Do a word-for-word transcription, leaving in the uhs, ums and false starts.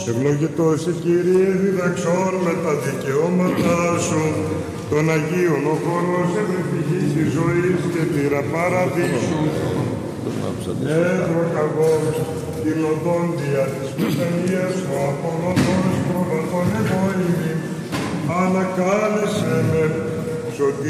Ευλογητός η Κύριε διδαξών με τα δικαιώματά σου, των Αγίων ο χώρος ευλογητικής της ζωής και τύρα παραδείσου. Έδρο καγός, τυλωτών δια της Πεθανίας, ο Απολωτός προβατών εγώ ημί, ανακάλεσε με, σωτήρι